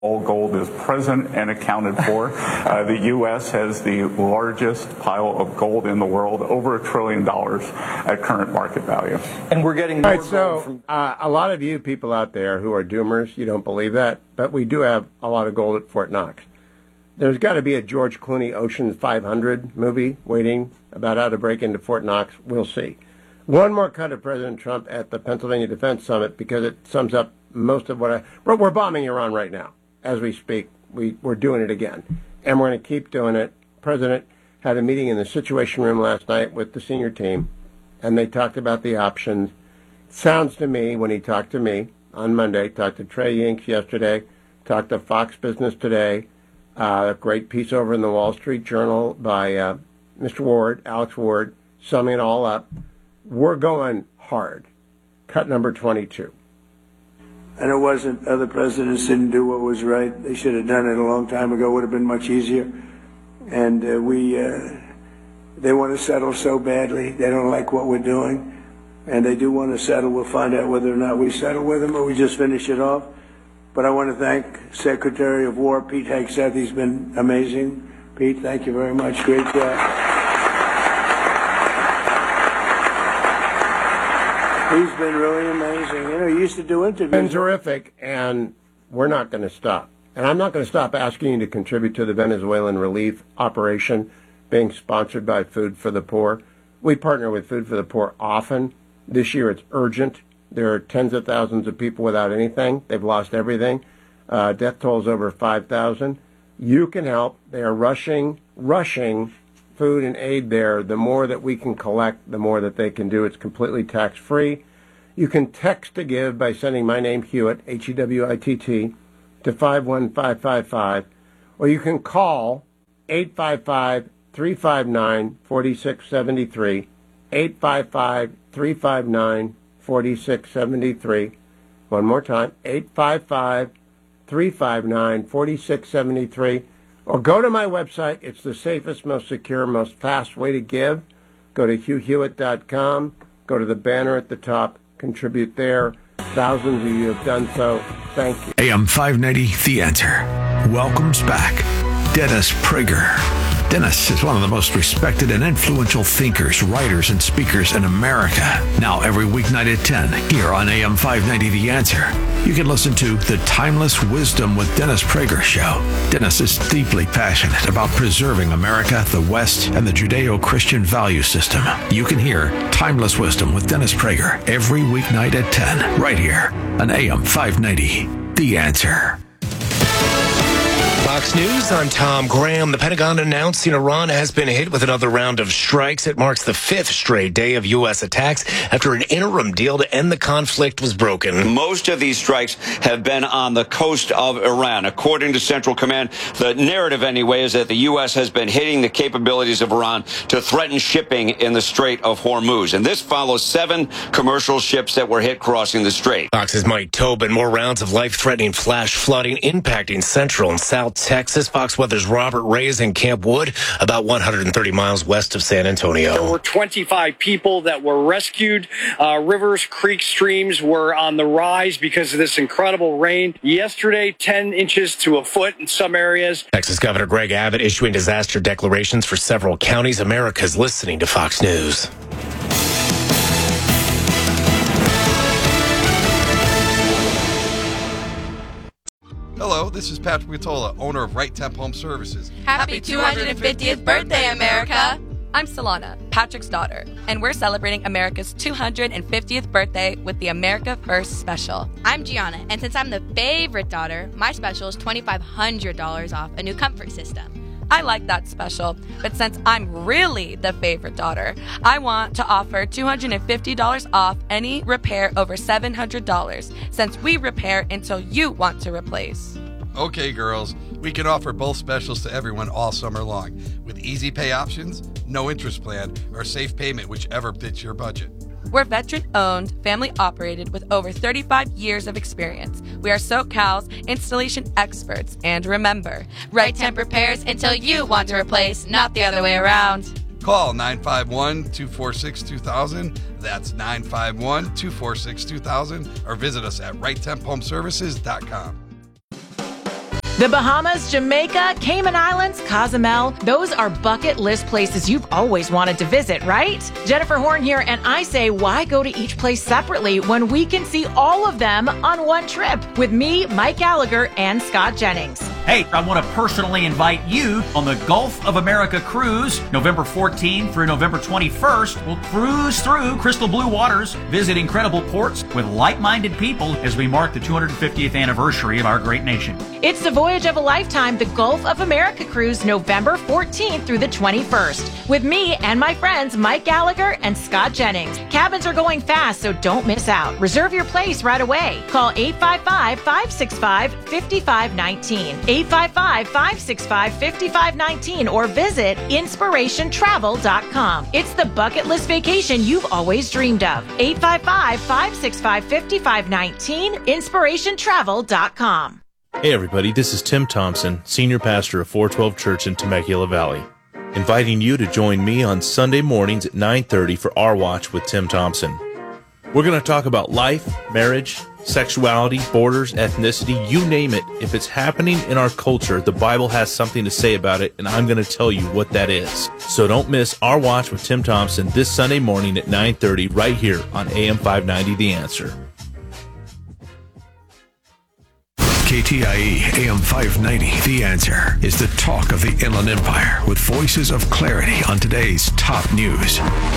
All gold is present and accounted for. The U.S. has the largest pile of gold in the world, over $1 trillion at current market value. And we're getting more gold from... a lot of you people out there who are doomers, you don't believe that, but we do have a lot of gold at Fort Knox. There's got to be a George Clooney Ocean 500 movie waiting about how to break into Fort Knox. We'll see. One more cut of President Trump at the Pennsylvania Defense Summit, because it sums up most of what we're bombing Iran right now. As we speak, we're doing it again, and we're going to keep doing it. The President had a meeting in the Situation Room last night with the senior team, and they talked about the options. Sounds to me, when he talked to me on Monday, talked to Trey Yingst yesterday, talked to Fox Business today, a great piece over in the Wall Street Journal by Mr. Ward, Alex Ward, summing it all up. We're going hard. Cut number 22. And it wasn't, other presidents didn't do what was right. They should have done it a long time ago. It would have been much easier. And they want to settle so badly. They don't like what we're doing. And they do want to settle. We'll find out whether or not we settle with them or we just finish it off. But I want to thank Secretary of War Pete Hegseth. He's been amazing. Pete, thank you very much. Great job. He's been really amazing. You know, he used to do interviews. Been terrific, and we're not going to stop. And I'm not going to stop asking you to contribute to the Venezuelan relief operation being sponsored by Food for the Poor. We partner with Food for the Poor often. This year it's urgent. There are tens of thousands of people without anything. They've lost everything. Death toll is over 5,000. You can help. They are rushing food and aid there. The more that we can collect, the more that they can do. It's completely tax-free. You can text to give by sending my name, Hewitt, Hewitt, to 51555, or you can call 855-359-4673, 855-359-4673. One more time, 855-359-4673. Or go to my website. It's the safest, most secure, most fast way to give. Go to HughHewitt.com. Go to the banner at the top. Contribute there. Thousands of you have done so. Thank you. AM 590, The Answer, welcomes back Dennis Prager. Dennis is one of the most respected and influential thinkers, writers, and speakers in America. Now every weeknight at 10 here on AM 590 The Answer. You can listen to The Timeless Wisdom with Dennis Prager show. Dennis is deeply passionate about preserving America, the West, and the Judeo-Christian value system. You can hear Timeless Wisdom with Dennis Prager every weeknight at 10 right here on AM 590 The Answer. Fox News, I'm Tom Graham. The Pentagon announcing Iran has been hit with another round of strikes. It marks the fifth straight day of U.S. attacks after an interim deal to end the conflict was broken. Most of these strikes have been on the coast of Iran. According to Central Command, the narrative anyway is that the U.S. has been hitting the capabilities of Iran to threaten shipping in the Strait of Hormuz. And this follows 7 commercial ships that were hit crossing the strait. Fox's Mike Tobin, more rounds of life-threatening flash flooding impacting central and south Texas. Fox Weather's Robert Ray is in Camp Wood, about 130 miles west of San Antonio. There were 25 people that were rescued. Rivers, creeks, streams were on the rise because of this incredible rain. Yesterday, 10 inches to a foot in some areas. Texas Governor Greg Abbott issuing disaster declarations for several counties. America's listening to Fox News. Hello, this is Patrick Matola, owner of Right Temp Home Services. Happy 250th birthday, America! I'm Solana, Patrick's daughter, and we're celebrating America's 250th birthday with the America First Special. I'm Gianna, and since I'm the favorite daughter, my special is $2,500 off a new comfort system. I like that special, but since I'm really the favorite daughter, I want to offer $250 off any repair over $700, since we repair until you want to replace. Okay, girls, we can offer both specials to everyone all summer long, with easy pay options, no interest plan, or safe payment, whichever fits your budget. We're veteran-owned, family-operated with over 35 years of experience. We are SoCal's installation experts. And remember, Right Temp repairs until you want to replace, not the other way around. Call 951-246-2000. That's 951-246-2000. Or visit us at RightTempHomeservices.com. The Bahamas, Jamaica, Cayman Islands, Cozumel, those are bucket list places you've always wanted to visit, right? Jennifer Horn here, and I say, why go to each place separately when we can see all of them on one trip with me, Mike Gallagher, and Scott Jennings? Hey, I want to personally invite you on the Gulf of America cruise, November 14th through November 21st. We'll cruise through crystal blue waters, visit incredible ports with like-minded people as we mark the 250th anniversary of our great nation. It's the voyage of a lifetime, the Gulf of America cruise, November 14th through the 21st, with me and my friends Mike Gallagher and Scott Jennings. Cabins are going fast, so don't miss out. Reserve your place right away. Call 855-565-5519, 855-565-5519, or visit inspirationtravel.com. It's the bucket list vacation you've always dreamed of. 855-565-5519, inspirationtravel.com. Hey everybody, this is Tim Thompson, Senior Pastor of 412 Church in Temecula Valley, inviting you to join me on Sunday mornings at 9:30 for Our Watch with Tim Thompson. We're going to talk about life, marriage, sexuality, borders, ethnicity, you name it. If it's happening in our culture, the Bible has something to say about it, and I'm going to tell you what that is. So don't miss Our Watch with Tim Thompson this Sunday morning at 9:30 right here on AM 590 The Answer. KTIE AM 590, The Answer, is the talk of the Inland Empire with voices of clarity on today's top news.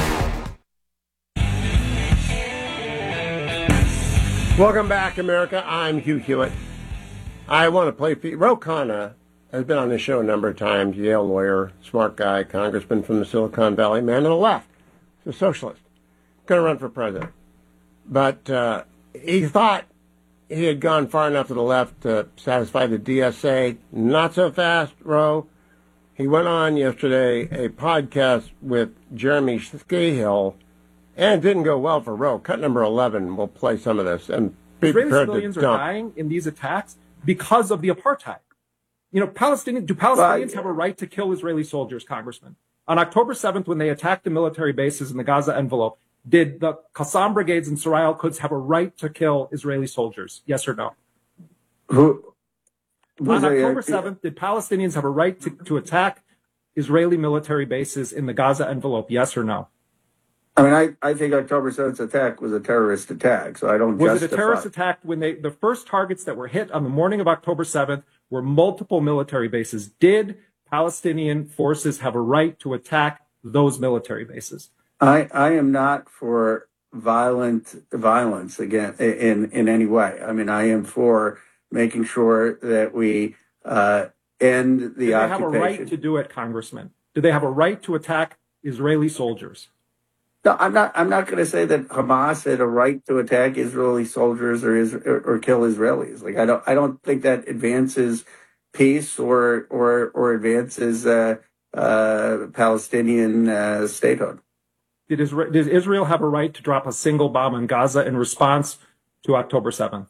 Welcome back, America. I'm Hugh Hewitt. I want to play for you. Ro Khanna has been on this show a number of times. Yale lawyer, smart guy, congressman from the Silicon Valley, man on the left. He's a socialist. Going to run for president. But he thought he had gone far enough to the left to satisfy the DSA. Not so fast, Ro. He went on yesterday a podcast with Jeremy Scahill, and it didn't go well for Ro. Cut number 11. We'll play some of this. And be Israeli prepared civilians to are dump. dying in these attacks because of the apartheid. You know, Palestinians have a right to kill Israeli soldiers, Congressman? On October 7th, when they attacked the military bases in the Gaza envelope, did the Qassam brigades and Sarai al-Quds have a right to kill Israeli soldiers? Yes or no? On October 7th, did Palestinians have a right to attack Israeli military bases in the Gaza envelope? Yes or no? I mean, I think October 7th attack was a terrorist attack, so I don't Was justify. it a terrorist attack when the first targets that were hit on the morning of October 7th were multiple military bases? Did Palestinian forces have a right to attack those military bases? I am not for violence again in any way. I mean, I am for making sure that we end the occupation. Do they have a right to do it, Congressman? Do they have a right to attack Israeli soldiers? No, I'm not going to say that Hamas had a right to attack Israeli soldiers or kill Israelis. Like I don't think that advances peace or advances Palestinian statehood. Did Israel have a right to drop a single bomb on Gaza in response to October 7th?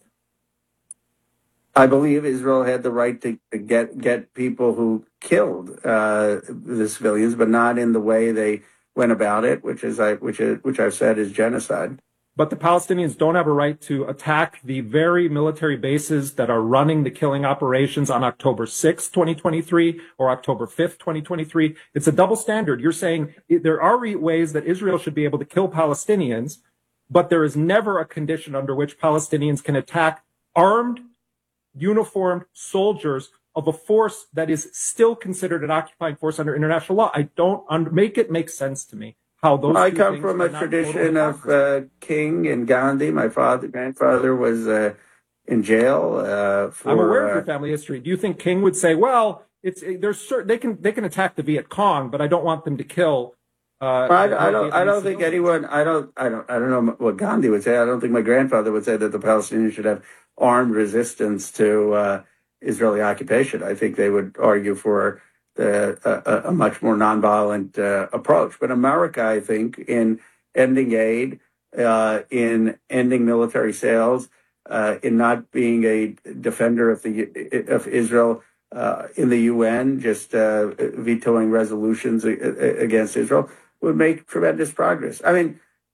I believe Israel had the right to get people who killed the civilians, but not in the way they went about it, which I've said is genocide. But the Palestinians don't have a right to attack the very military bases that are running the killing operations on October 6th, 2023, or October 5th, 2023. It's a double standard. You're saying there are ways that Israel should be able to kill Palestinians, but there is never a condition under which Palestinians can attack armed, uniformed soldiers of a force that is still considered an occupying force under international law. I don't make it make sense to me. I come from a tradition of King and Gandhi. My grandfather was in jail. I'm aware of your family history. Do you think King would say, "Well, they can attack the Viet Cong, but I don't want them to kill"? I don't think anyone. I don't know what Gandhi would say. I don't think my grandfather would say that the Palestinians should have armed resistance to Israeli occupation. I think they would argue for a much more nonviolent approach. But America, I think, in ending aid, in ending military sales, in not being a defender of Israel in the UN, just vetoing resolutions against Israel, would make tremendous progress. I mean,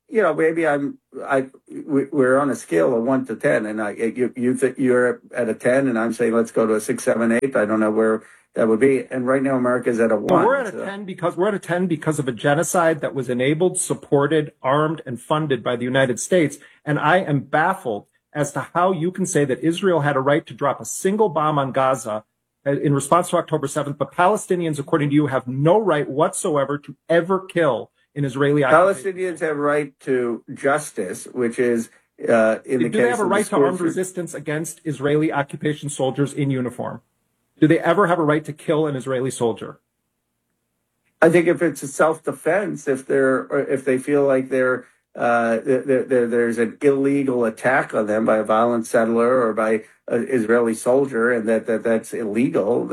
maybe we're on a scale of 1 to 10, and you think you're at a 10, and I'm saying let's go to a 6, 7, 8. I don't know where that would be. And right now, America's at a 1. Well, we're at a 10 because of a genocide that was enabled, supported, armed, and funded by the United States. And I am baffled as to how you can say that Israel had a right to drop a single bomb on Gaza in response to October 7th, but Palestinians, according to you, have no right whatsoever to ever kill an Israeli occupation. Palestinians have a right to justice, which is in the case of do they have a right to armed resistance against Israeli occupation soldiers in uniform? Do they ever have a right to kill an Israeli soldier? I think if it's a self-defense, if they feel like there's an illegal attack on them by a violent settler or by an Israeli soldier, and that's illegal,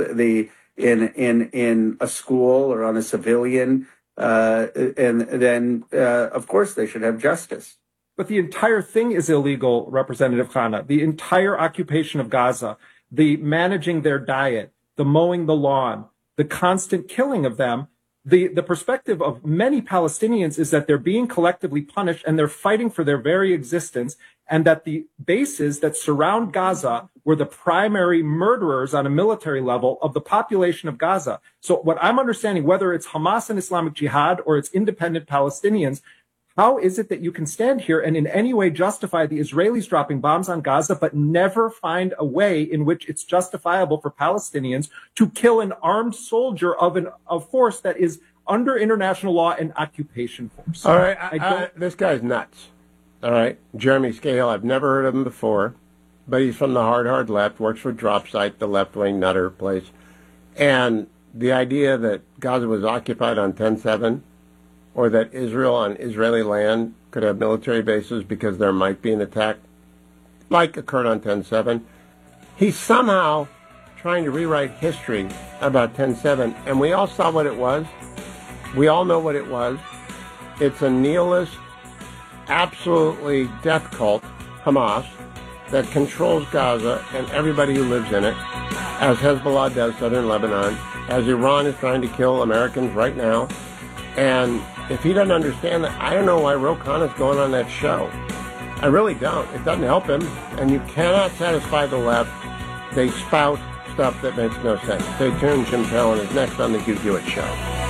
in a school or on a civilian, and then of course they should have justice. But the entire thing is illegal, Representative Khanna. The entire occupation of Gaza, the managing their diet, the mowing the lawn, the constant killing of them. The perspective of many Palestinians is that they're being collectively punished and they're fighting for their very existence, and that the bases that surround Gaza were the primary murderers on a military level of the population of Gaza. So what I'm understanding, whether it's Hamas and Islamic Jihad or it's independent Palestinians, how is it that you can stand here and in any way justify the Israelis dropping bombs on Gaza, but never find a way in which it's justifiable for Palestinians to kill an armed soldier of a force that is under international law an occupation force? All right, this guy's nuts. All right, Jeremy Scahill, I've never heard of him before, but he's from the hard left, works for Dropsite, the left-wing nutter place. And the idea that Gaza was occupied on 10/7, or that Israel on Israeli land could have military bases because there might be an attack like occurred on 10/7. He's somehow trying to rewrite history about 10/7, and we all saw what it was. We all know what it was. It's a nihilist, absolutely death cult, Hamas, that controls Gaza and everybody who lives in it, as Hezbollah does southern Lebanon, as Iran is trying to kill Americans right now. And if he doesn't understand that, I don't know why Ro Khanna's going on that show. I really don't. It doesn't help him. And you cannot satisfy the left. They spout stuff that makes no sense. Stay tuned. Jim Fallon is next on the Hugh Hewitt Show.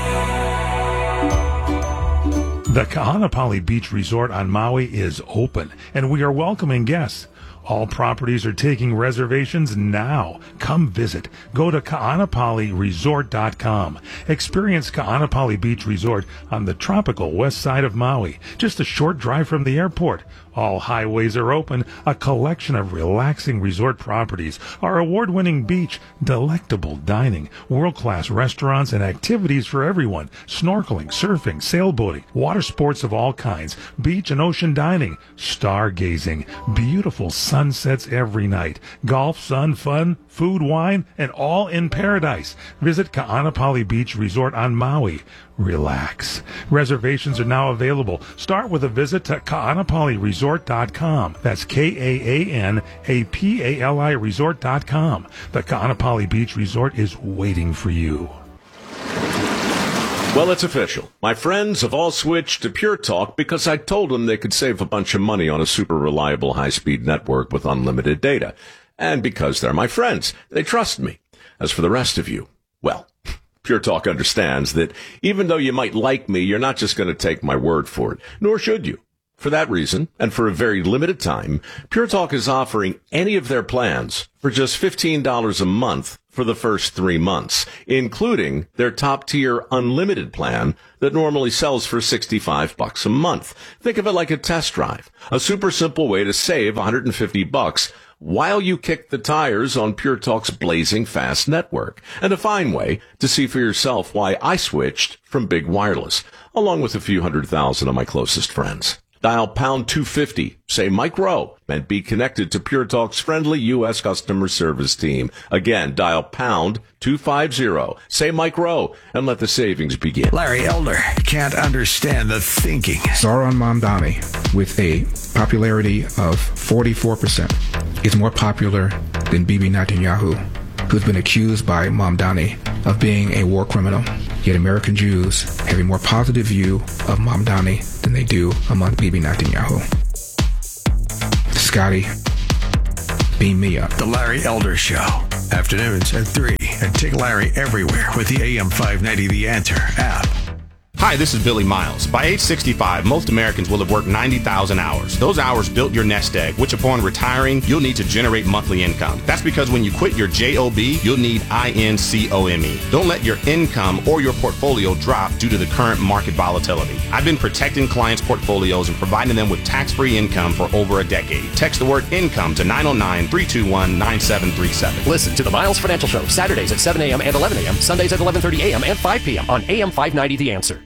The Kahanapali Beach Resort on Maui is open, and we are welcoming guests. All properties are taking reservations now. Come visit. Go to kaanapaliresort.com. Experience Kaanapali Beach Resort on the tropical west side of Maui, just a short drive from the airport. All highways are open, a collection of relaxing resort properties, our award-winning beach, delectable dining, world-class restaurants and activities for everyone, snorkeling, surfing, sailboating, water sports of all kinds, beach and ocean dining, stargazing, beautiful sunsets every night, golf, sun, fun, food, wine, and all in paradise. Visit Kaanapali Beach Resort on Maui. Relax. Reservations are now available. Start with a visit to kaanapaliresort.com. That's Kaanapali resort.com. The Kaanapali Beach Resort is waiting for you. Well, it's official. My friends have all switched to Pure Talk because I told them they could save a bunch of money on a super reliable high-speed network with unlimited data. And because they're my friends, they trust me. As for the rest of you, well, Pure Talk understands that even though you might like me, you're not just going to take my word for it, nor should you. For that reason, and for a very limited time, Pure Talk is offering any of their plans for just $15 a month for the first 3 months, including their top-tier unlimited plan that normally sells for $65 a month. Think of it like a test drive, a super simple way to save $150 while you kick the tires on Pure Talk's blazing fast network, and a fine way to see for yourself why I switched from Big Wireless, along with a few 100,000 of my closest friends. Dial pound 250, say Mike Rowe, and be connected to Pure Talk's friendly U.S. customer service team. Again, dial pound 250, say Mike Rowe, and let the savings begin. Larry Elder can't understand the thinking. Zoran Mamdani, with a popularity of 44%, is more popular than Bibi Netanyahu, who's been accused by Mamdani of being a war criminal. Yet American Jews have a more positive view of Mamdani than they do among Bibi Netanyahu. Scotty, beam me up. The Larry Elder Show. Afternoons at 3. And take Larry everywhere with the AM 590 The Answer app. Hi, this is Billy Miles. By age 65, most Americans will have worked 90,000 hours. Those hours built your nest egg, which upon retiring, you'll need to generate monthly income. That's because when you quit your JOB, you'll need INCOME. Don't let your income or your portfolio drop due to the current market volatility. I've been protecting clients' portfolios and providing them with tax-free income for over a decade. Text the word income to 909-321-9737. Listen to the Miles Financial Show, Saturdays at 7 a.m. and 11 a.m., Sundays at 11:30 a.m. and 5 p.m. on AM 590 The Answer.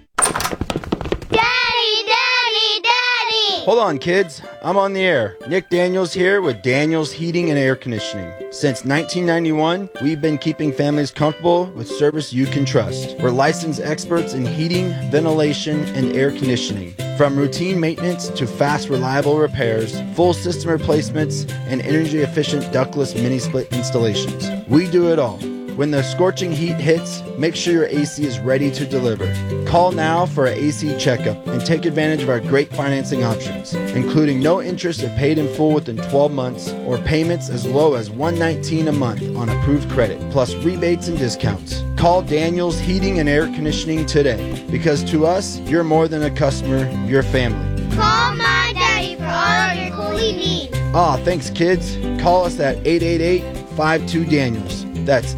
Hold on, kids. I'm on the air. Nick Daniels here with Daniels Heating and Air Conditioning. Since 1991, we've been keeping families comfortable with service you can trust. We're licensed experts in heating, ventilation, and air conditioning. From routine maintenance to fast, reliable repairs, full system replacements, and energy-efficient ductless mini-split installations. We do it all. When the scorching heat hits, make sure your AC is ready to deliver. Call now for an AC checkup and take advantage of our great financing options, including no interest if paid in full within 12 months or payments as low as $119 a month on approved credit, plus rebates and discounts. Call Daniels Heating and Air Conditioning today, because to us, you're more than a customer, you're family. Call my daddy for all of your cooling needs. Thanks, kids. Call us at 888-52-DANIELS. That's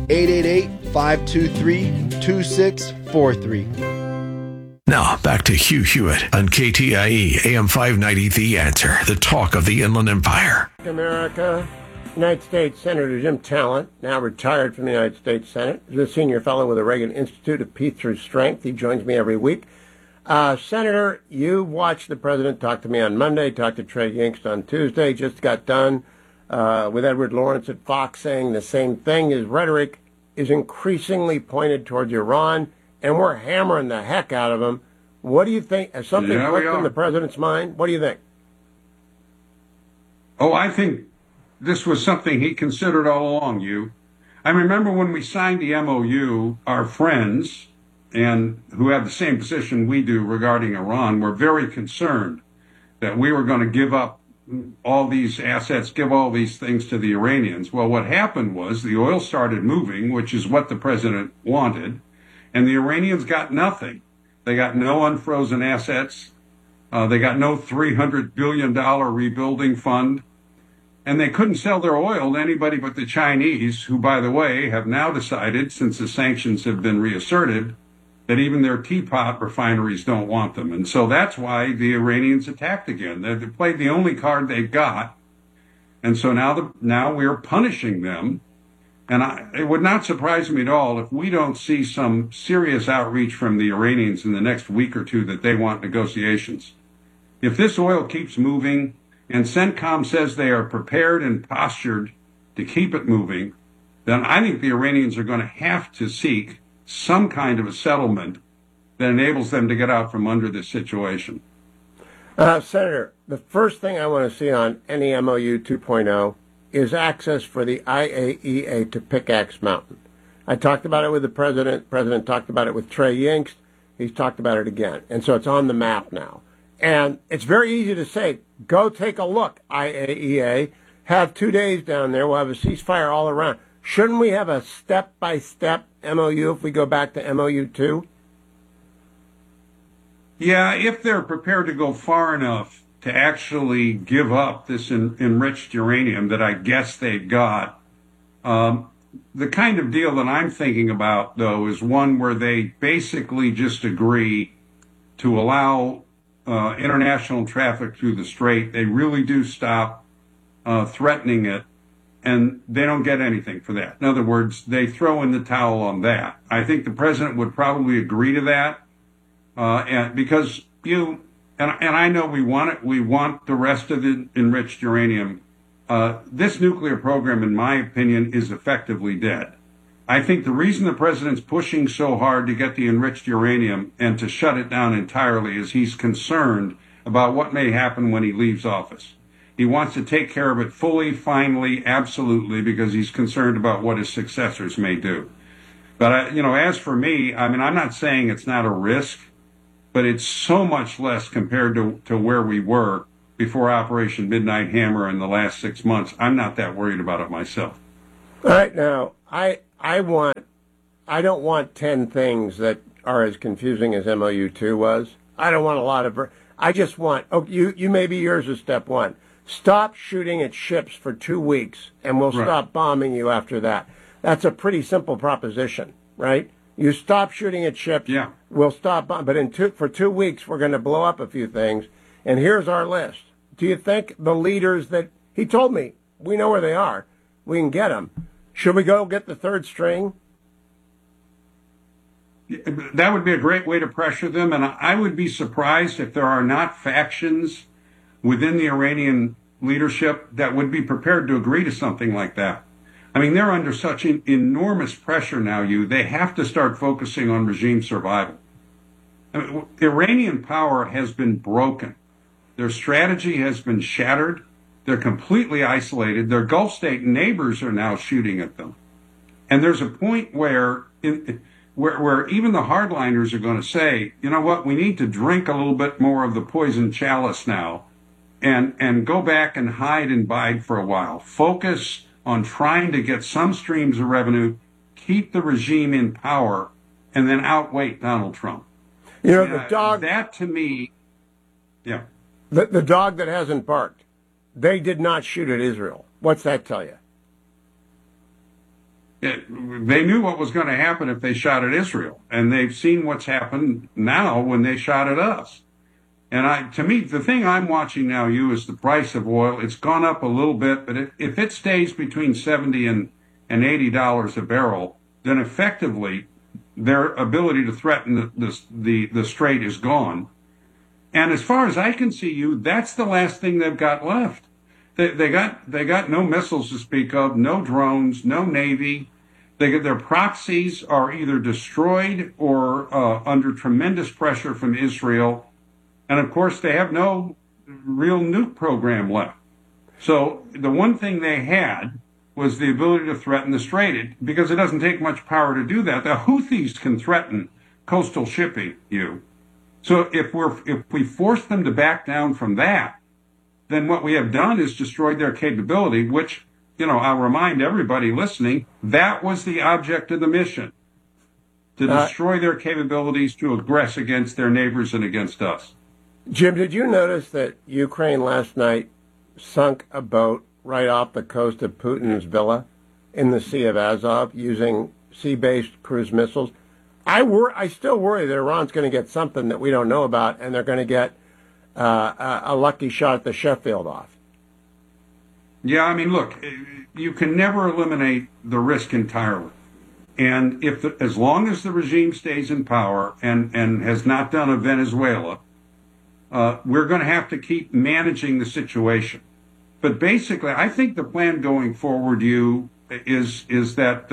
888-523-2643. Now, back to Hugh Hewitt on KTIE AM 590 The Answer, the talk of the Inland Empire. America, United States Senator Jim Talent, now retired from the United States Senate, is a senior fellow with the Reagan Institute of Peace Through Strength. He joins me every week. Senator, you watched the president talk to me on Monday, talked to Trey Yingst on Tuesday, just got done with Edward Lawrence at Fox saying the same thing. His rhetoric is increasingly pointed towards Iran, and we're hammering the heck out of him. What do you think? Has something clicked in the president's mind? What do you think? Oh, I think this was something he considered all along, I remember when we signed the MOU, our friends, and who have the same position we do regarding Iran, were very concerned that we were going to give up all these assets, give all these things to the Iranians. Well, what happened was the oil started moving, which is what the president wanted, and the Iranians got nothing. They got no unfrozen assets. They got no $300 billion rebuilding fund. And they couldn't sell their oil to anybody but the Chinese, who, by the way, have now decided, since the sanctions have been reasserted, that even their teapot refineries don't want them. And so that's why the Iranians attacked again. They played the only card they got. And so now we're punishing them. And it would not surprise me at all if we don't see some serious outreach from the Iranians in the next week or two that they want negotiations. If this oil keeps moving, and CENTCOM says they are prepared and postured to keep it moving, then I think the Iranians are going to have to seek some kind of a settlement that enables them to get out from under this situation. Senator, the first thing I want to see on any MOU 2.0 is access for the IAEA to Pickaxe Mountain. I talked about it with the president. The president talked about it with Trey Yingst. He's talked about it again. And so it's on the map now. And it's very easy to say, go take a look, IAEA. Have 2 days down there. We'll have a ceasefire all around. Shouldn't we have a step-by-step MOU if we go back to MOU 2? Yeah, if they're prepared to go far enough to actually give up this enriched uranium that I guess they've got. The kind of deal that I'm thinking about, though, is one where they basically just agree to allow international traffic through the strait. They really do stop threatening it, and they don't get anything for that. In other words, they throw in the towel on that. I think the president would probably agree to that, and because and I know we want it. We want the rest of the enriched uranium. This nuclear program, in my opinion, is effectively dead. I think the reason the president's pushing so hard to get the enriched uranium and to shut it down entirely is he's concerned about what may happen when he leaves office. He wants to take care of it fully, finally, absolutely, because he's concerned about what his successors may do. But, as for me, I'm not saying it's not a risk. but it's so much less compared to where we were before Operation Midnight Hammer in the last 6 months. I'm not that worried about it myself. All right, now, I don't want 10 things that are as confusing as MOU2 was. I don't want a lot of... I just want... Oh, you maybe yours is step one. Stop shooting at ships for 2 weeks, and we'll stop bombing you after that. That's a pretty simple proposition, right? You stop shooting at ships, we'll stop bombing. But for 2 weeks, we're going to blow up a few things. And here's our list. Do you think the leaders that... He told me, we know where they are. We can get them. Should we go get the third string? That would be a great way to pressure them, and I would be surprised if there are not factions within the Iranian leadership that would be prepared to agree to something like that. I mean, they're under such enormous pressure now, they have to start focusing on regime survival. I mean, Iranian power has been broken. Their strategy has been shattered. They're completely isolated. Their Gulf state neighbors are now shooting at them. And there's a point where even the hardliners are going to say, you know what, we need to drink a little bit more of the poison chalice now and go back and hide and bide for a while. Focus on trying to get some streams of revenue, keep the regime in power, and then outweight Donald Trump. You know, the dog... That, to me... Yeah. The dog that hasn't barked. They did not shoot at Israel. What's that tell you? They knew what was going to happen if they shot at Israel, and they've seen what's happened now when they shot at us. And to me, the thing I'm watching now, is the price of oil. It's gone up a little bit, but if it stays between $70 and $80 a barrel, then effectively their ability to threaten the strait is gone. And as far as I can see, that's the last thing they've got left. They got no missiles to speak of, no drones, no Navy. Their proxies are either destroyed or under tremendous pressure from Israel. And of course, they have no real nuke program left. So the one thing they had was the ability to threaten the strait, because it doesn't take much power to do that. The Houthis can threaten coastal shipping, So if we force them to back down from that, then what we have done is destroyed their capability, which, I'll remind everybody listening, that was the object of the mission, to destroy their capabilities to aggress against their neighbors and against us. Jim, did you notice that Ukraine last night sunk a boat right off the coast of Putin's villa in the Sea of Azov using sea-based cruise missiles? I still worry that Iran's going to get something that we don't know about, and they're going to get a lucky shot at the Sheffield off. Yeah, I mean, look, you can never eliminate the risk entirely. And as long as the regime stays in power and has not done a Venezuela, we're going to have to keep managing the situation. But basically, I think the plan going forward, is that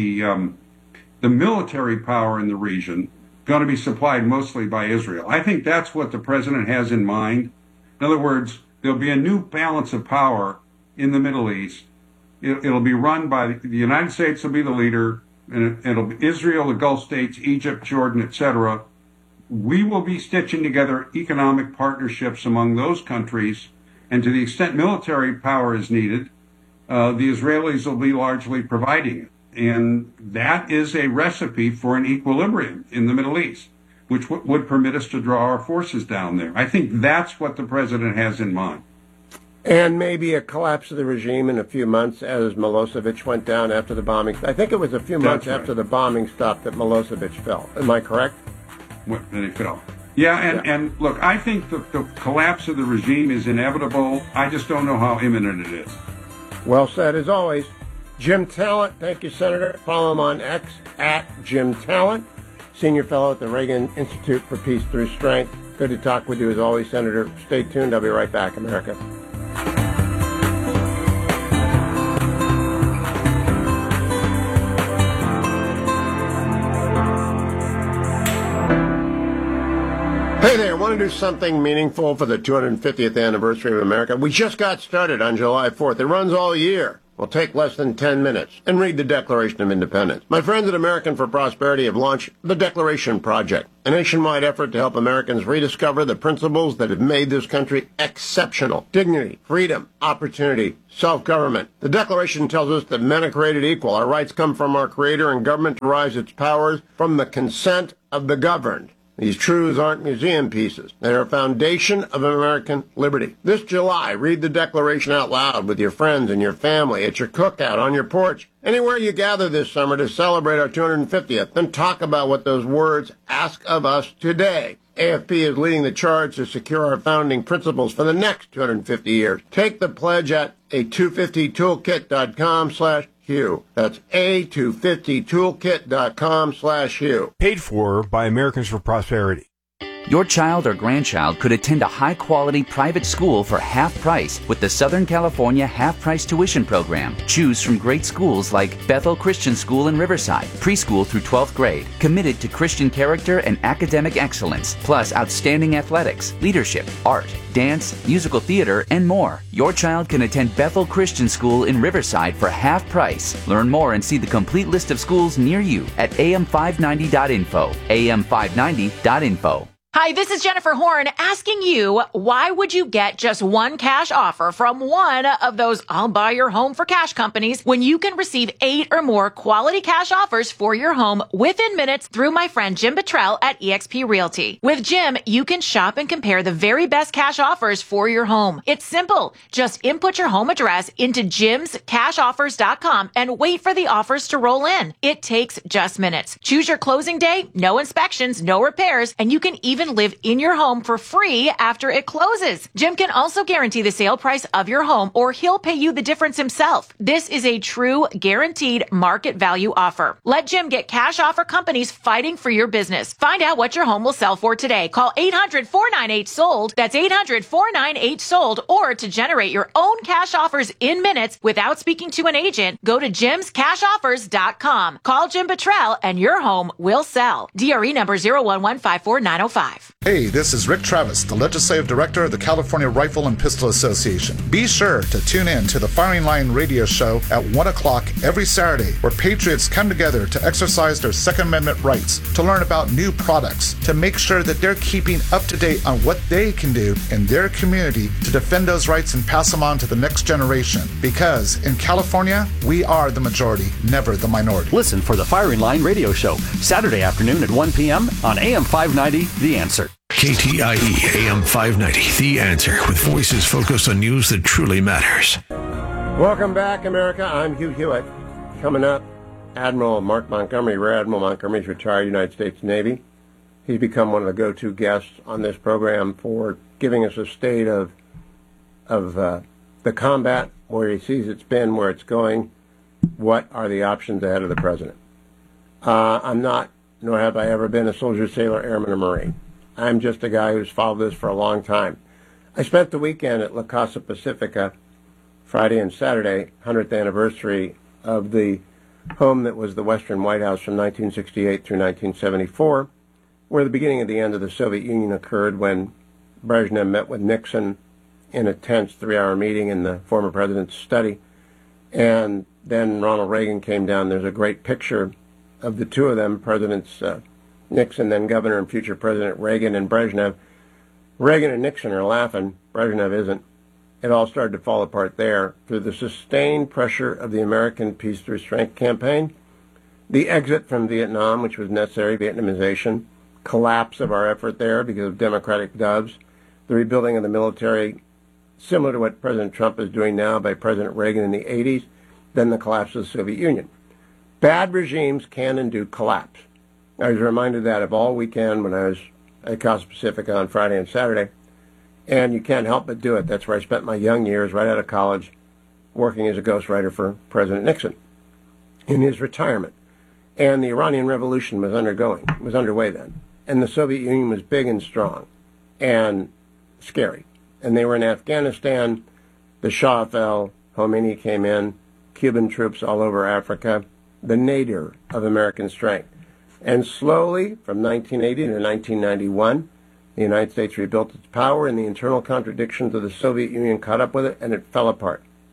the military power in the region going to be supplied mostly by Israel. I think that's what the president has in mind. In other words, there'll be a new balance of power in the Middle East. It'll be run by the United States will be the leader, and it'll be Israel, the Gulf states, Egypt, Jordan, etc. We will be stitching together economic partnerships among those countries, and to the extent military power is needed, the Israelis will be largely providing it. And that is a recipe for an equilibrium in the Middle East, which would permit us to draw our forces down there. I think that's what the president has in mind. And maybe a collapse of the regime in a few months as Milosevic went down after the bombing. I think it was a few months after the bombing stopped that Milosevic fell. Am I correct? Then he fell. Yeah, and look, I think the collapse of the regime is inevitable. I just don't know how imminent it is. Well said, as always. Jim Talent, thank you, Senator. Follow him on X @JimTalent, Senior Fellow at the Reagan Institute for Peace Through Strength. Good to talk with you as always, Senator. Stay tuned. I'll be right back, America. Hey there, want to do something meaningful for the 250th anniversary of America? We just got started on July 4th. It runs all year. will take less than 10 minutes and read the Declaration of Independence. My friends at American for Prosperity have launched the Declaration Project, a nationwide effort to help Americans rediscover the principles that have made this country exceptional. Dignity, freedom, opportunity, self-government. The Declaration tells us that men are created equal. Our rights come from our Creator, and government derives its powers from the consent of the governed. These truths aren't museum pieces. They are a foundation of American liberty. This July, read the Declaration out loud with your friends and your family, at your cookout, on your porch, anywhere you gather this summer to celebrate our 250th. Then talk about what those words ask of us today. AFP is leading the charge to secure our founding principles for the next 250 years. Take the pledge at a250toolkit.com/Hugh. That's a250toolkit.com/Hugh. Paid for by Americans for Prosperity. Your child or grandchild could attend a high-quality private school for half price with the Southern California half-price tuition program. Choose from great schools like Bethel Christian School in Riverside, preschool through 12th grade, committed to Christian character and academic excellence, plus outstanding athletics, leadership, art, dance, musical theater, and more. Your child can attend Bethel Christian School in Riverside for half price. Learn more and see the complete list of schools near you at am590.info. am590.info. Hi, this is Jennifer Horn asking you, why would you get just one cash offer from one of those I'll buy your home for cash companies when you can receive 8 or more quality cash offers for your home within minutes through my friend Jim Bottrell at eXp Realty. With Jim, you can shop and compare the very best cash offers for your home. It's simple. Just input your home address into jimscashoffers.com and wait for the offers to roll in. It takes just minutes. Choose your closing day, no inspections, no repairs, and you can even live in your home for free after it closes. Jim can also guarantee the sale price of your home, or he'll pay you the difference himself. This is a true guaranteed market value offer. Let Jim get cash offer companies fighting for your business. Find out what your home will sell for today. Call 800-498-SOLD. That's 800-498-SOLD. Or to generate your own cash offers in minutes without speaking to an agent, go to jimscashoffers.com. Call Jim Bottrell and your home will sell. DRE number 01154-905. Hey, this is Rick Travis, the Legislative Director of the California Rifle and Pistol Association. Be sure to tune in to the Firing Line radio show at 1 o'clock every Saturday, where patriots come together to exercise their Second Amendment rights, to learn about new products, to make sure that they're keeping up to date on what they can do in their community to defend those rights and pass them on to the next generation. Because in California, we are the majority, never the minority. Listen for the Firing Line radio show, Saturday afternoon at 1 p.m. on AM 590, The Answer. KTIE AM 590, The Answer, with voices focused on news that truly matters. Welcome back, America. I'm Hugh Hewitt. Coming up, Admiral Mark Montgomery. Rear Admiral Montgomery is retired United States Navy. He's become one of the go-to guests on this program for giving us a state of the combat, where he sees it's been, where it's going, what are the options ahead of the president. I'm not, nor have I ever been, a soldier, sailor, airman, or Marine. I'm just a guy who's followed this for a long time. I spent the weekend at La Casa Pacifica, Friday and Saturday, 100th anniversary of the home that was the Western White House from 1968 through 1974, where the beginning of the end of the Soviet Union occurred when Brezhnev met with Nixon in a tense 3-hour meeting in the former president's study. And then Ronald Reagan came down. There's a great picture of the two of them, Presidents Nixon, then Governor and future President Reagan, and Brezhnev. Reagan and Nixon are laughing. Brezhnev isn't. It all started to fall apart there through the sustained pressure of the American Peace Through Strength campaign, the exit from Vietnam, which was necessary, Vietnamization, collapse of our effort there because of democratic doves, the rebuilding of the military, similar to what President Trump is doing now by President Reagan in the 80s, then the collapse of the Soviet Union. Bad regimes can and do collapse. I was reminded that of all weekend when I was at Casa Pacifica on Friday and Saturday, and you can't help but do it. That's where I spent my young years, right out of college, working as a ghostwriter for President Nixon in his retirement. And the Iranian Revolution was underway then. And the Soviet Union was big and strong and scary. And they were in Afghanistan. The Shah fell. Khomeini came in. Cuban troops all over Africa. The nadir of American strength. And slowly, from 1980 to 1991, the United States rebuilt its power, and the internal contradictions of the Soviet Union caught up with it, and it fell apart.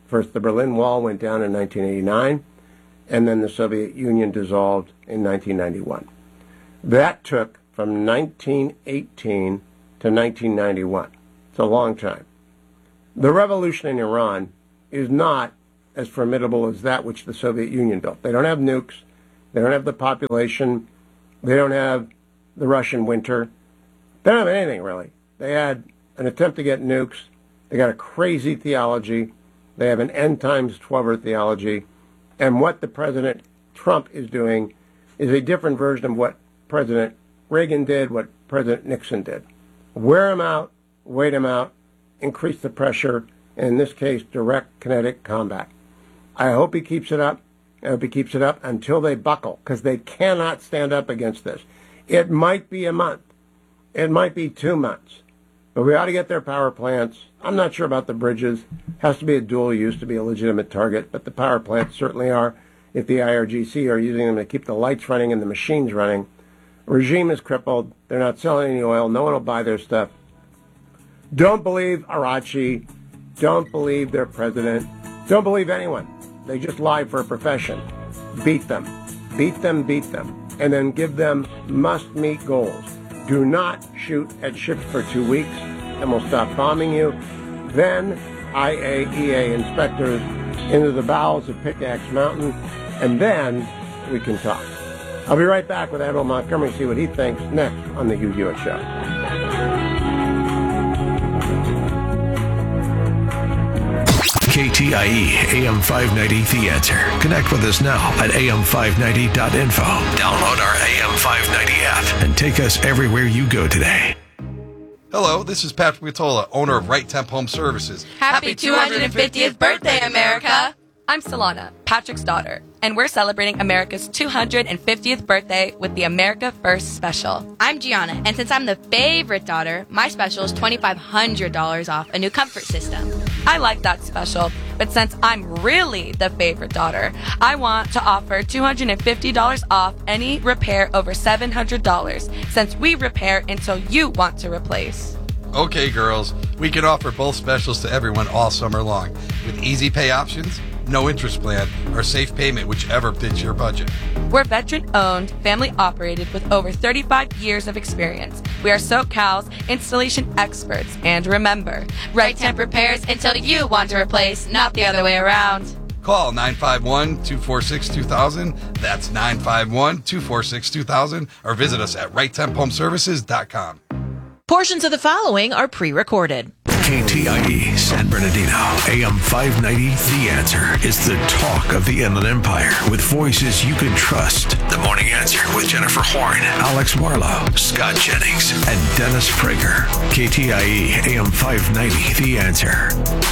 First, the Berlin Wall went down in 1989, and then the Soviet Union dissolved in 1991. That took from 1918 to 1991. It's a long time. The revolution in Iran is not as formidable as that which the Soviet Union built. They don't have nukes. They don't have the population. They don't have the Russian winter. They don't have anything, really. They had an attempt to get nukes. They got a crazy theology. They have an end times 12er theology. And what the President Trump is doing is a different version of what President Reagan did, what President Nixon did. Wear him out, wait him out, increase the pressure, and in this case, direct kinetic combat. I hope he keeps it up. I hope he keeps it up until they buckle, because they cannot stand up against this. It might be a month. It might be 2 months. But we ought to get their power plants. I'm not sure about the bridges. Has to be a dual use to be a legitimate target, but the power plants certainly are. If the IRGC are using them to keep the lights running and the machines running, regime is crippled. They're not selling any oil. No one will buy their stuff. Don't believe Arachi. Don't believe their president. Don't believe anyone. They just lie for a profession. Beat them. Beat them, beat them. And then give them must-meet goals. Do not shoot at ships for 2 weeks, and we'll stop bombing you. Then IAEA inspectors into the bowels of Pickaxe Mountain, and then we can talk. I'll be right back with Admiral Montgomery, see what he thinks next on the Hugh Hewitt Show. KTIE AM 590 The Answer. Connect with us now at am590.info. Download our AM 590 app and take us everywhere you go today. Hello, this is Patrick Vitola, owner of Right Temp Home Services. Happy 250th birthday, America! I'm Solana, Patrick's daughter, and we're celebrating America's 250th birthday with the America First Special. I'm Gianna, and since I'm the favorite daughter, my special is $2,500 off a new comfort system. I like that special, but since I'm really the favorite daughter, I want to offer $250 off any repair over $700, since we repair until you want to replace. Okay, girls, we can offer both specials to everyone all summer long with easy pay options, no interest plan, or safe payment, whichever fits your budget. We're veteran-owned, family-operated with over 35 years of experience. We are SoCal's installation experts. And remember, Right Temp repairs until you want to replace, not the other way around. Call 951-246-2000. That's 951-246-2000. Or visit us at righttemphomeservices.com. Portions of the following are pre-recorded. KTIE San Bernardino, AM 590 The Answer is the talk of the Inland Empire with voices you can trust. The Morning Answer with Jennifer Horn, Alex Marlowe, Scott Jennings, and Dennis Prager. KTIE AM 590 The Answer.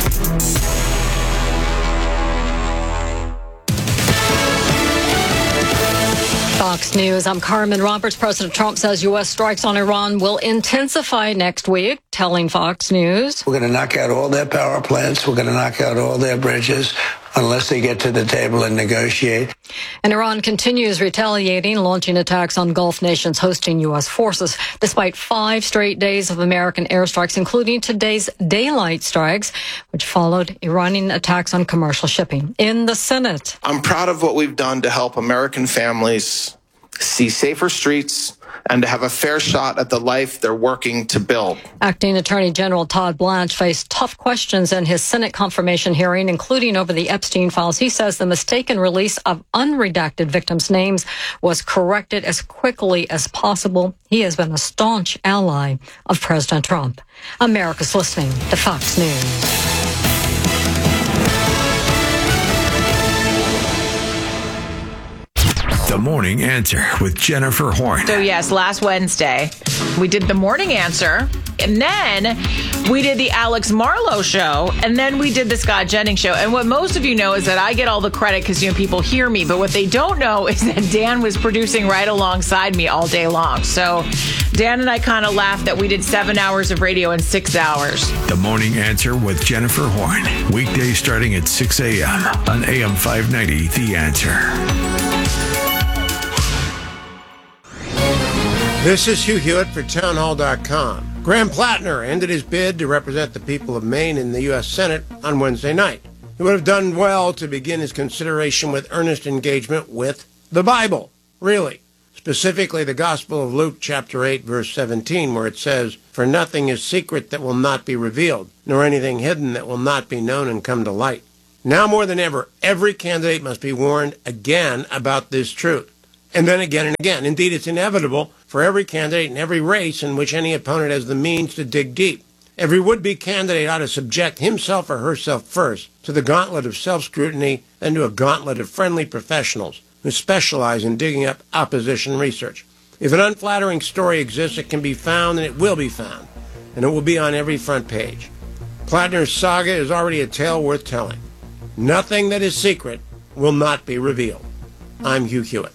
Fox News, I'm Carmen Roberts. President Trump says U.S. strikes on Iran will intensify next week, telling Fox News. We're going to knock out all their power plants. We're going to knock out all their bridges unless they get to the table and negotiate. And Iran continues retaliating, launching attacks on Gulf nations hosting U.S. forces, despite 5 straight days of American airstrikes, including today's daylight strikes, which followed Iranian attacks on commercial shipping. In the Senate, I'm proud of what we've done to help American families see safer streets and to have a fair shot at the life they're working to build. Acting Attorney General Todd Blanche faced tough questions in his Senate confirmation hearing, including over the Epstein files. He says the mistaken release of unredacted victims' names was corrected as quickly as possible. He has been a staunch ally of President Trump. America's listening to Fox News. The Morning Answer with Jennifer Horn. So yes, last Wednesday, we did the Morning Answer, and then we did the Alex Marlowe Show, and then we did the Scott Jennings Show. And what most of you know is that I get all the credit because, people hear me, but what they don't know is that Dan was producing right alongside me all day long. So Dan and I kind of laughed that we did 7 hours of radio in 6 hours. The Morning Answer with Jennifer Horn. Weekdays starting at 6 a.m. on AM 590, The Answer. This is Hugh Hewitt for townhall.com. Graham Plattner ended his bid to represent the people of Maine in the U.S. Senate on Wednesday night. He would have done well to begin his consideration with earnest engagement with the Bible, really. Specifically, the Gospel of Luke, chapter 8, verse 17, where it says, "For nothing is secret that will not be revealed, nor anything hidden that will not be known and come to light." Now more than ever, every candidate must be warned again about this truth, and then again and again. Indeed, it's inevitable for every candidate in every race in which any opponent has the means to dig deep. Every would-be candidate ought to subject himself or herself first to the gauntlet of self-scrutiny, then to a gauntlet of friendly professionals who specialize in digging up opposition research. If an unflattering story exists, it can be found, and it will be found, and it will be on every front page. Plattner's saga is already a tale worth telling. Nothing that is secret will not be revealed. I'm Hugh Hewitt.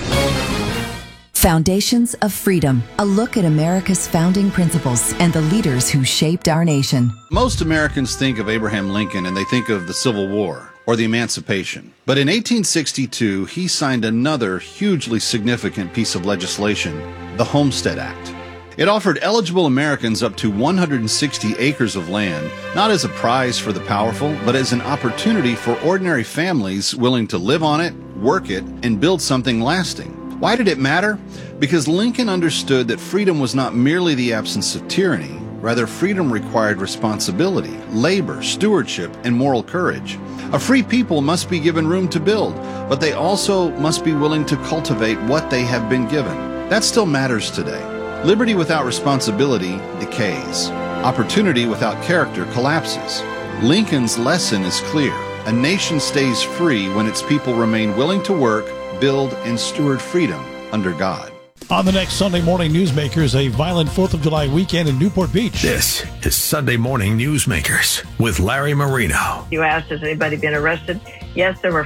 Foundations of Freedom, a look at America's founding principles and the leaders who shaped our nation. Most Americans think of Abraham Lincoln and they think of the Civil War or the Emancipation. But in 1862, he signed another hugely significant piece of legislation, the Homestead Act. It offered eligible Americans up to 160 acres of land, not as a prize for the powerful, but as an opportunity for ordinary families willing to live on it, work it, and build something lasting. Why did it matter? Because Lincoln understood that freedom was not merely the absence of tyranny. Rather, freedom required responsibility, labor, stewardship, and moral courage. A free people must be given room to build, but they also must be willing to cultivate what they have been given. That still matters today. Liberty without responsibility decays. Opportunity without character collapses. Lincoln's lesson is clear. A nation stays free when its people remain willing to work, build, and steward freedom under God. On the next Sunday Morning Newsmakers, a violent 4th of July weekend in Newport Beach. This is Sunday Morning Newsmakers with Larry Marino. You asked, has anybody been arrested? Yes, there were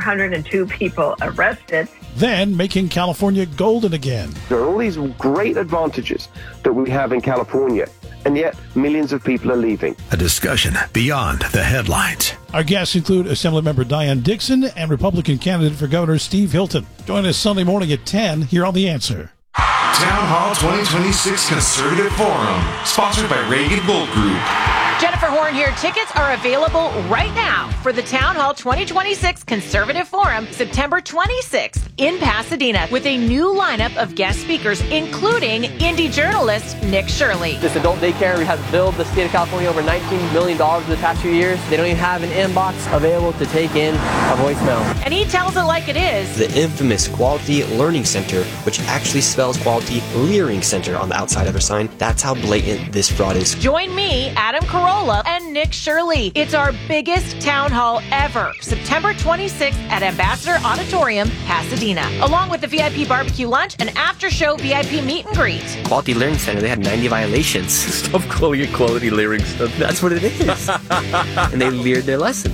402 people arrested. Then making California golden again. There are all these great advantages that we have in California, and yet millions of people are leaving. A discussion beyond the headlines. Our guests include Assemblymember Diane Dixon and Republican candidate for Governor Steve Hilton. Join us Sunday morning at 10 here on The Answer. Town Hall 2026 Conservative Forum, sponsored by Reagan Gold Group. Jennifer Horn here. Tickets are available right now for the Town Hall 2026 Conservative Forum, September 26th in Pasadena, with a new lineup of guest speakers, including indie journalist Nick Shirley. This adult daycare has billed the state of California over $19 million in the past few years. They don't even have an inbox available to take in a voicemail. And he tells it like it is. The infamous Quality Learning Center, which actually spells Quality Leering Center on the outside of their sign. That's how blatant this fraud is. Join me, Adam Carolla, and Nick Shirley. It's our biggest town hall ever, September 26th at Ambassador Auditorium, Pasadena, along with the VIP barbecue lunch and after-show VIP meet and greet. Quality Learning Center, they had 90 violations. Stop calling it Quality Learning Center. That's what it is. And they leered their lesson.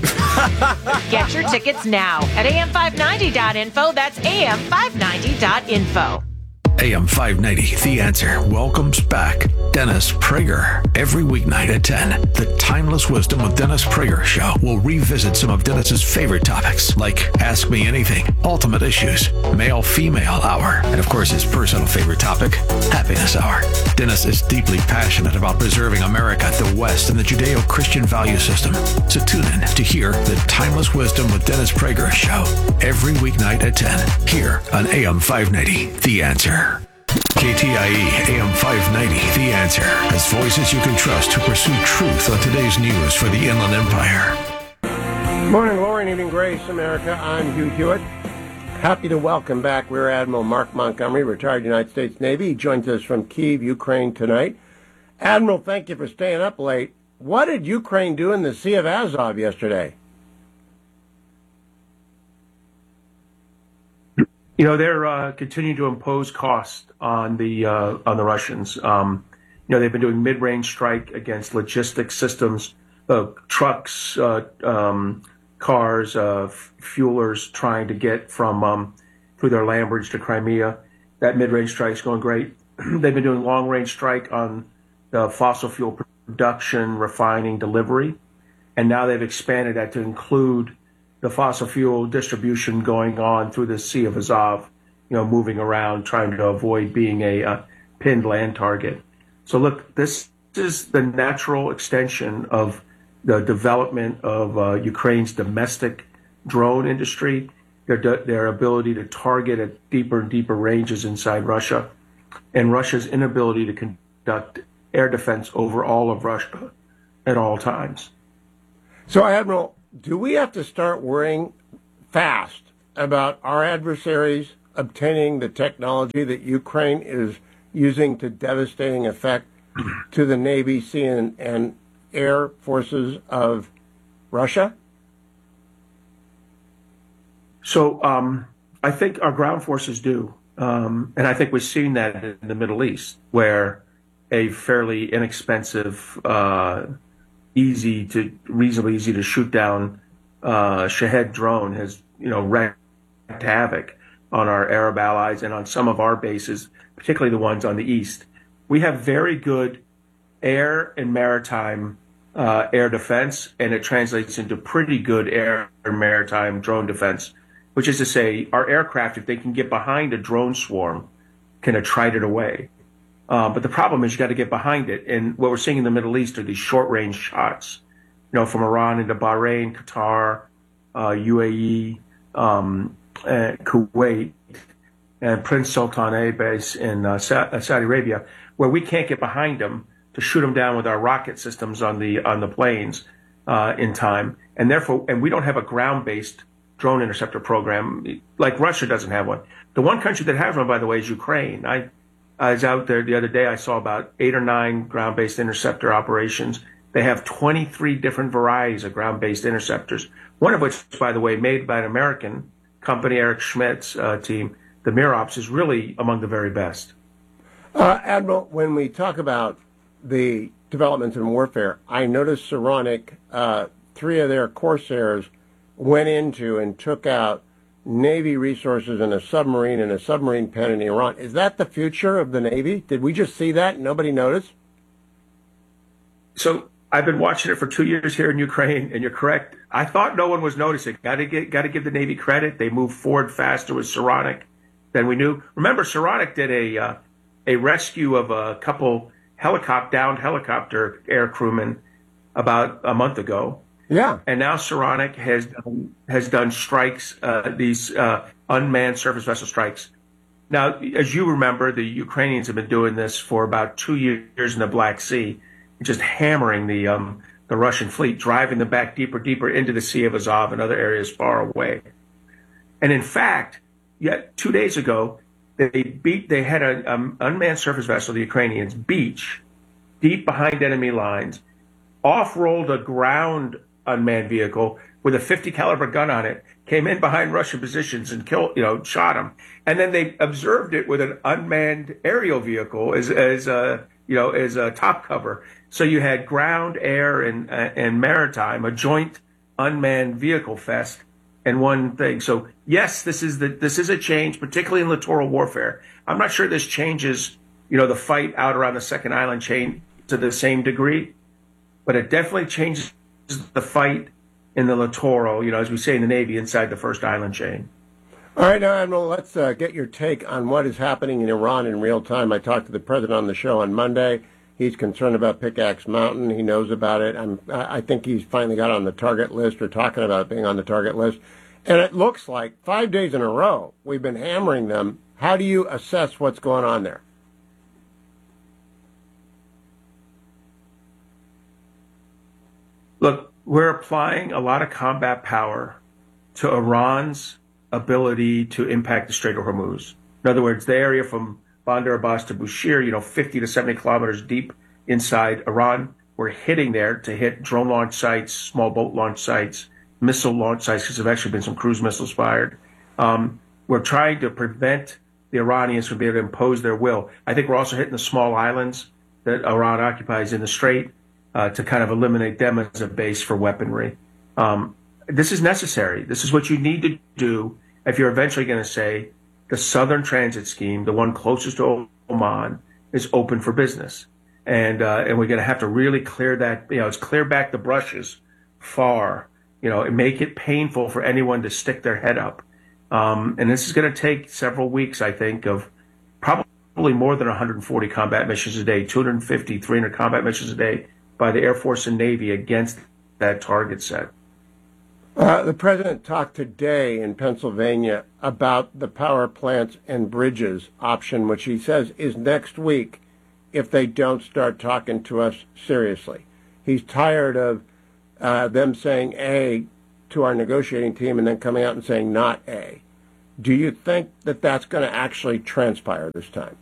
Get your tickets now at am590.info. That's am590.info. AM 590, The Answer, welcomes back Dennis Prager. Every weeknight at 10, the Timeless Wisdom with Dennis Prager show will revisit some of Dennis's favorite topics, like Ask Me Anything, Ultimate Issues, Male-Female Hour, and of course his personal favorite topic, Happiness Hour. Dennis is deeply passionate about preserving America, the West, and the Judeo-Christian value system. So tune in to hear the Timeless Wisdom with Dennis Prager show every weeknight at 10, here on AM 590, The Answer. KTIE AM 590, The Answer, has voices you can trust to pursue truth on today's news for the Inland Empire. Morning, glory, and evening grace, America. I'm Hugh Hewitt. Happy to welcome back Rear Admiral Mark Montgomery, retired United States Navy. He joins us from Kyiv, Ukraine tonight. Admiral, thank you for staying up late. What did Ukraine do in the Sea of Azov yesterday? You know, they're continuing to impose costs on the Russians. They've been doing mid-range strike against logistics systems, trucks, cars, fuelers trying to get from through their land bridge to Crimea. That mid-range strike's going great. They've been doing long-range strike on the fossil fuel production, refining, delivery, and now they've expanded that to include the fossil fuel distribution going on through the Sea of Azov, moving around, trying to avoid being a pinned land target. So look, this is the natural extension of the development of Ukraine's domestic drone industry, their ability to target at deeper and deeper ranges inside Russia, and Russia's inability to conduct air defense over all of Russia at all times. So, Admiral, do we have to start worrying fast about our adversaries obtaining the technology that Ukraine is using to devastating effect to the Navy, Sea, and Air Forces of Russia? So I think our ground forces do. And I think we've seen that in the Middle East, where a fairly inexpensive, reasonably easy to shoot down Shahed drone has, wreaked havoc on our Arab allies and on some of our bases, particularly the ones on the east. We have very good air and maritime air defense, and it translates into pretty good air and maritime drone defense, which is to say our aircraft, if they can get behind a drone swarm, can attrite it away. But the problem is you got to get behind it. And what we're seeing in the Middle East are these short-range shots, from Iran into Bahrain, Qatar, UAE, Kuwait, and Prince Sultan A base in Saudi Arabia, where we can't get behind them to shoot them down with our rocket systems on the planes in time, and we don't have a ground-based drone interceptor program like Russia doesn't have one. The one country that has one, by the way, is Ukraine. I was out there the other day. I saw about 8 or 9 ground-based interceptor operations. They have 23 different varieties of ground-based interceptors, one of which, by the way, made by an American company, Eric Schmidt's team. The Mirops is really among the very best. Admiral, when we talk about the developments in warfare, I noticed Saronic, 3 of their Corsairs went into and took out Navy resources in a submarine pen in Iran. Is that the future of the Navy? Did we just see that and nobody noticed? So I've been watching it for 2 years here in Ukraine, and you're correct. I thought no one was noticing. Got to give the Navy credit. They moved forward faster with Saronic than we knew. Remember, Saronic did a rescue of a couple downed helicopter air crewmen about a month ago. Yeah. And now Saronic has done strikes, these unmanned surface vessel strikes. Now, as you remember, the Ukrainians have been doing this for about 2 years in the Black Sea, just hammering the Russian fleet, driving them back deeper into the Sea of Azov and other areas far away. And in fact, yet 2 days ago, they had an unmanned surface vessel, the Ukrainians, beach deep behind enemy lines, off-rolled a ground unmanned vehicle with a 50 caliber gun on it, came in behind Russian positions and shot them. And then they observed it with an unmanned aerial vehicle as a top cover. So you had ground, air, and maritime, a joint unmanned vehicle fest, and one thing. So yes, this is a change, particularly in littoral warfare. I'm not sure this changes, the fight out around the second island chain to the same degree, but it definitely changes the fight in the littoral, as we say in the Navy, inside the first island chain. All right, now, Admiral, let's get your take on what is happening in Iran in real time. I talked to the president on the show on Monday. He's concerned about Pickaxe Mountain. He knows about it. I think he's finally got on the target list, or talking about being on the target list. And it looks like 5 days in a row we've been hammering them. How do you assess what's going on there? Look, we're applying a lot of combat power to Iran's ability to impact the Strait of Hormuz. In other words, the area from Bandar Abbas to Bushehr, 50 to 70 kilometers deep inside Iran. We're hitting there to hit drone launch sites, small boat launch sites, missile launch sites, because there have actually been some cruise missiles fired. We're trying to prevent the Iranians from being able to impose their will. I think we're also hitting the small islands that Iran occupies in the Strait to kind of eliminate them as a base for weaponry. This is necessary. This is what you need to do if you're eventually going to say the Southern Transit Scheme, the one closest to Oman, is open for business. And we're going to have to really clear that, it's clear back the brushes far, and make it painful for anyone to stick their head up. And this is going to take several weeks, I think, of probably more than 140 combat missions a day, 250, 300 combat missions a day by the Air Force and Navy against that target set. The president talked today in Pennsylvania about the power plants and bridges option, which he says is next week if they don't start talking to us seriously. He's tired of them saying A to our negotiating team and then coming out and saying not A. Do you think that that's going to actually transpire this time?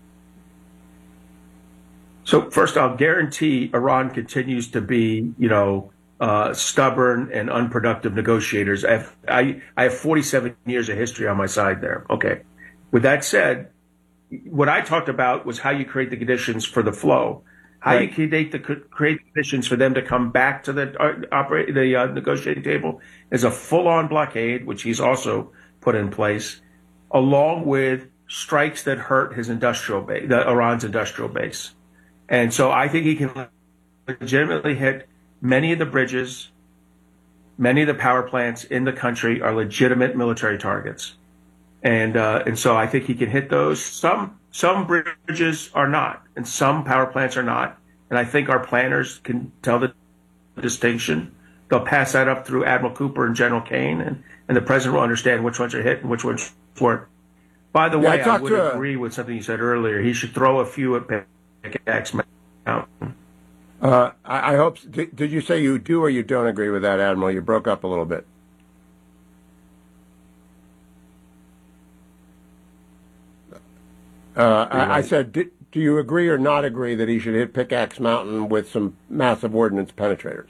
So first, I'll guarantee Iran continues to be, stubborn and unproductive negotiators. I have 47 years of history on my side there. Okay. With that said, what I talked about was how you create the conditions for the flow, how you create the conditions for them to come back to the negotiating table is a full-on blockade, which he's also put in place, along with strikes that hurt his industrial base, Iran's industrial base. And so I think he can legitimately hit many of the bridges, many of the power plants in the country are legitimate military targets. And so I think he can hit those. Some bridges are not, and some power plants are not. And I think our planners can tell the distinction. They'll pass that up through Admiral Cooper and General Kane, and the president will understand which ones are hit and which ones weren't. By the way, I would agree with something you said earlier. He should throw a few at Pickaxe Mountain. I hope. Did you say you do or you don't agree with that, Admiral? You broke up a little bit. I said, do you agree or not agree that he should hit Pickaxe Mountain with some massive ordnance penetrators?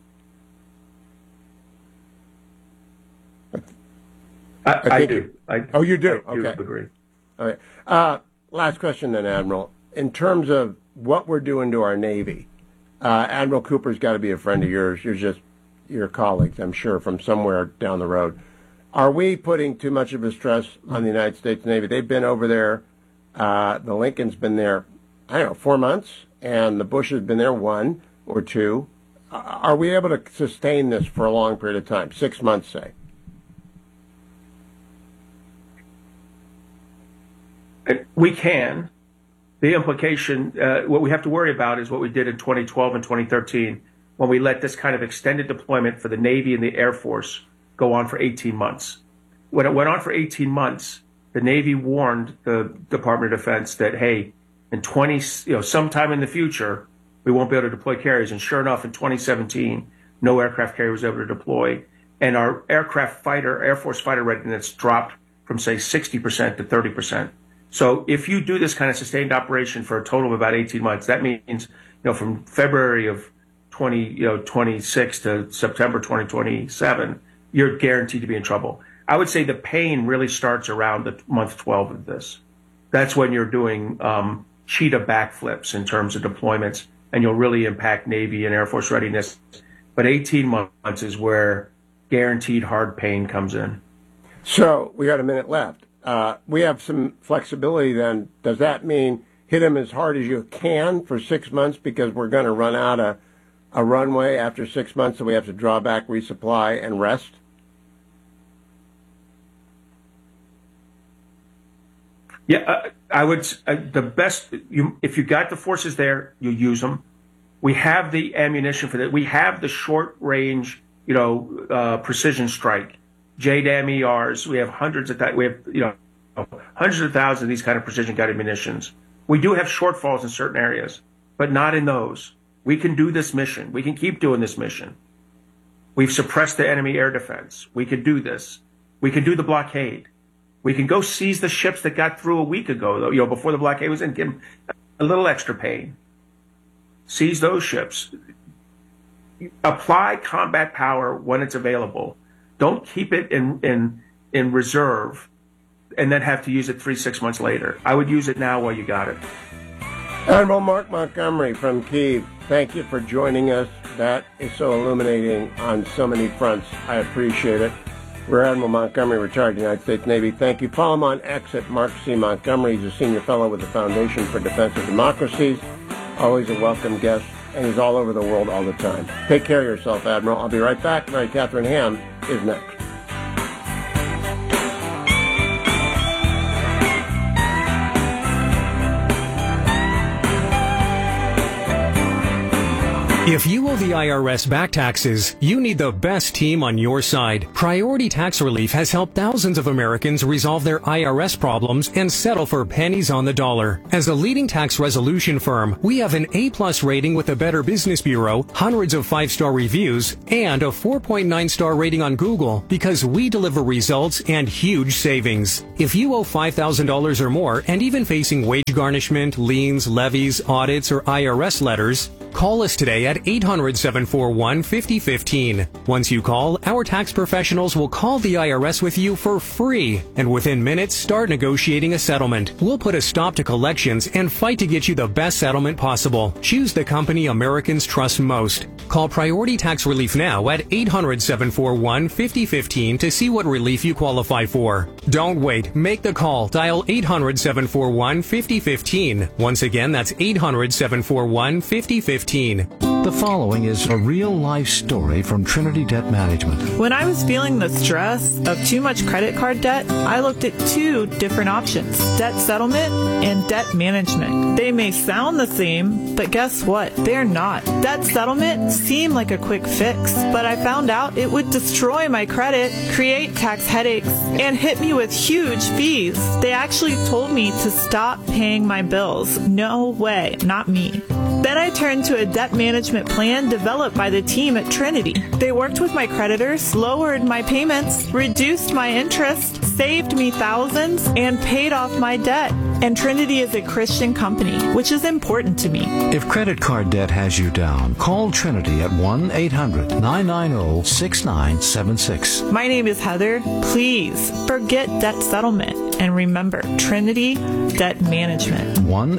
I do. You do? I do okay. agree. Okay. Last question then, Admiral. In terms of what we're doing to our Navy, Admiral Cooper's got to be a friend of yours. You're just your colleagues, I'm sure, from somewhere down the road. Are we putting too much of a stress on the United States Navy? They've been over there. The Lincoln's been there, 4 months, and the Bush has been there 1 or 2. Are we able to sustain this for a long period of time, 6 months, say? We can. The implication, what we have to worry about is what we did in 2012 and 2013 when we let this kind of extended deployment for the Navy and the Air Force go on for 18 months. When it went on for 18 months, the Navy warned the Department of Defense that, hey, in sometime in the future, we won't be able to deploy carriers. And sure enough, in 2017, no aircraft carrier was able to deploy. And our Air Force fighter readiness dropped from, say, 60% to 30%. So if you do this kind of sustained operation for a total of about 18 months, that means, from February of 2026 to September 2027, you're guaranteed to be in trouble. I would say the pain really starts around the month 12 of this. That's when you're doing cheetah backflips in terms of deployments, and you'll really impact Navy and Air Force readiness. But 18 months is where guaranteed hard pain comes in. So we got a minute left. We have some flexibility then. Does that mean hit them as hard as you can for 6 months because we're going to run out a runway after 6 months, so we have to draw back, resupply, and rest? Yeah, I would. The best, if you got the forces there, you use them. We have the ammunition for that. We have the short range, precision strike, JDAM ERs. We have hundreds of that. We have, hundreds of thousands of these kind of precision guided munitions. We do have shortfalls in certain areas, but not in those. We can do this mission. We can keep doing this mission. We've suppressed the enemy air defense. We can do this. We can do the blockade. We can go seize the ships that got through a week ago, though, before the blockade was in, give them a little extra pain. Seize those ships. Apply combat power when it's available. Don't keep it in reserve and then have to use it 3-6 months later. I would use it now while you got it. Admiral Mark Montgomery from Kyiv, thank you for joining us. That is so illuminating on so many fronts. I appreciate it. Rear Admiral Montgomery, retired United States Navy. Thank you. Follow him on X at Mark C. Montgomery. He's a senior fellow with the Foundation for Defense of Democracies. Always a welcome guest, and he's all over the world all the time. Take care of yourself, Admiral. I'll be right back. Mary Catherine Ham is next. If you owe the IRS back taxes, you need the best team on your side. Priority Tax Relief has helped thousands of Americans resolve their IRS problems and settle for pennies on the dollar. As a leading tax resolution firm, we have an A+ rating with the Better Business Bureau, hundreds of 5-star reviews, and a 4.9-star rating on Google because we deliver results and huge savings. If you owe $5,000 or more and even facing wage garnishment, liens, levies, audits, or IRS letters, call us today at 800-741-5015. Once you call, our tax professionals will call the IRS with you for free, and within minutes start negotiating a settlement. We'll put a stop to collections and fight to get you the best settlement possible. Choose the company Americans trust most. Call Priority Tax Relief now at 800-741-5015 to see what relief you qualify for. Don't wait. Make the call. Dial 800-741-5015. Once again, that's 800-741-5015. The following is a real-life story from Trinity Debt Management. When I was feeling the stress of too much credit card debt, I looked at two different options: debt settlement and debt management. They may sound the same, but guess what? They're not. Debt settlement seemed like a quick fix, but I found out it would destroy my credit, create tax headaches, and hit me with huge fees. They actually told me to stop paying my bills. No way, not me. Then I turned to a debt management plan developed by the team at Trinity. They worked with my creditors, lowered my payments, reduced my interest, saved me thousands, and paid off my debt. And Trinity is a Christian company, which is important to me. If credit card debt has you down, call Trinity at 1-800-990-6976. My name is Heather. Please forget debt settlement and remember Trinity Debt Management.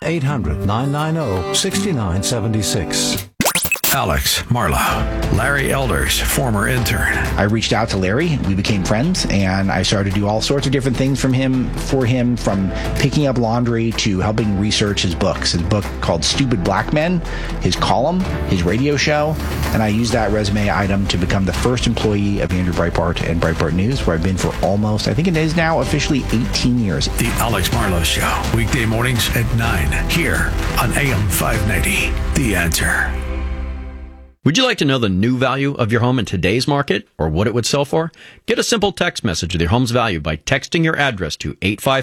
1-800-990-6976. Alex, Marla, Larry Elders, former intern. I reached out to Larry. We became friends, and I started to do all sorts of different things for him, from picking up laundry to helping research his books. His book called Stupid Black Men, his column, his radio show, and I used that resume item to become the first employee of Andrew Breitbart and Breitbart News, where I've been for almost, I think it is now officially 18 years. The Alex Marlowe Show, weekday mornings at 9, here on AM 590. The Answer. Would you like to know the new value of your home in today's market or what it would sell for? Get a simple text message with your home's value by texting your address to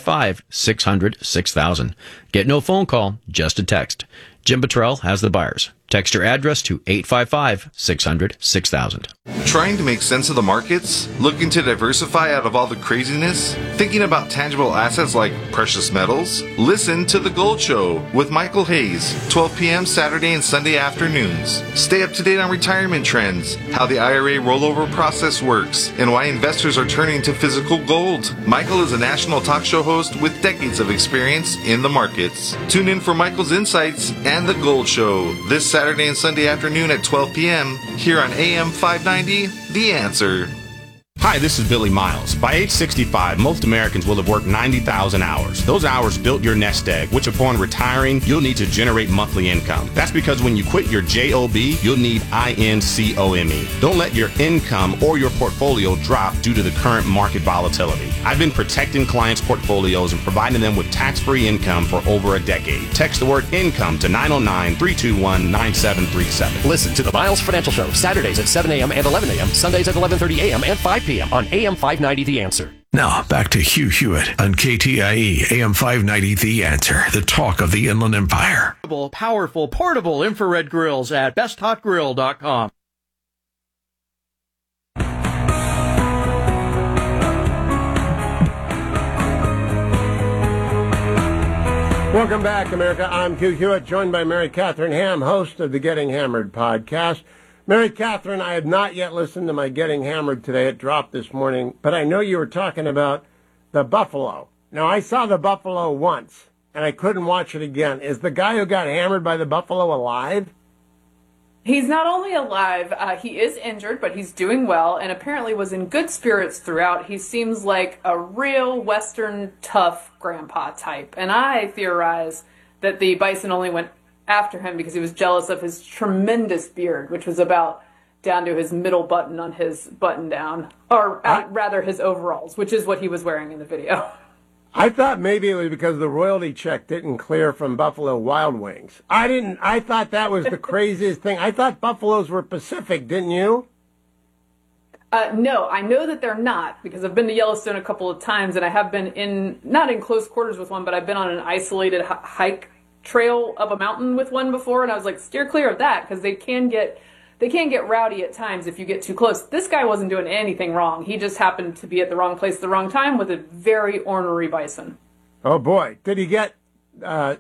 855-600-6000. Get no phone call, just a text. Jim Buttrell has the buyers. Text your address to 855-600-6000. Trying to make sense of the markets? Looking to diversify out of all the craziness? Thinking about tangible assets like precious metals? Listen to The Gold Show with Michael Hayes, 12 p.m. Saturday and Sunday afternoons. Stay up to date on retirement trends, how the IRA rollover process works, and why investors are turning to physical gold. Michael is a national talk show host with decades of experience in the markets. Tune in for Michael's insights and The Gold Show this Saturday and Sunday afternoon at 12 p.m. here on AM 590, The Answer. Hi, this is Billy Miles. By age 65, most Americans will have worked 90,000 hours. Those hours built your nest egg, which upon retiring, you'll need to generate monthly income. That's because when you quit your JOB, you'll need INCOME. Don't let your income or your portfolio drop due to the current market volatility. I've been protecting clients' portfolios and providing them with tax-free income for over a decade. Text the word income to 909-321-9737. Listen to the Miles Financial Show, Saturdays at 7 a.m. and 11 a.m., Sundays at 11:30 a.m. and 5 p.m. on AM 590 The Answer. Now, back to Hugh Hewitt on KTIE AM 590 The Answer, the talk of the Inland Empire. Powerful, portable infrared grills at besthotgrill.com. Welcome back, America. I'm Hugh Hewitt, joined by Mary Catherine Ham, host of the Getting Hammered podcast. Mary Catherine, I had not yet listened to my Getting Hammered today. It dropped this morning. But I know you were talking about the buffalo. Now, I saw the buffalo once, and I couldn't watch it again. Is the guy who got hammered by the buffalo alive? He's not only alive, he is injured, but he's doing well, and apparently was in good spirits throughout. He seems like a real Western tough grandpa type. And I theorize that the bison only went after him because he was jealous of his tremendous beard, which was about down to his middle button on his button down, or rather his overalls, which is what he was wearing in the video. I thought maybe it was because the royalty check didn't clear from Buffalo Wild Wings. I thought that was the craziest thing. I thought buffaloes were Pacific, didn't you? No, I know that they're not, because I've been to Yellowstone a couple of times, and I have been not in close quarters with one, but I've been on an isolated hike trail up a mountain with one before, and I was like, steer clear of that, because they can get rowdy at times if you get too close. This guy wasn't doing anything wrong. He just happened to be at the wrong place at the wrong time with a very ornery bison. Oh boy, did he get